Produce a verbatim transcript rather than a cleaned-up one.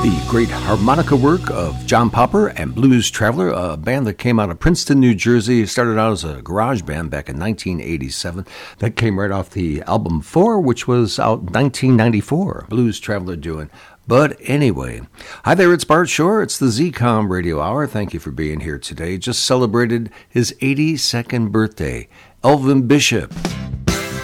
The great harmonica work of John Popper and Blues Traveler, a band that came out of Princeton, New Jersey. Started out as a garage band back in nineteen eighty-seven. That came right off the album Four, which was out in nineteen ninety-four. Blues Traveler doing. But anyway, hi there, it's Bart Shore. It's the Z COM Radio Hour. Thank you for being here today. Just celebrated his eighty-second birthday. Elvin Bishop.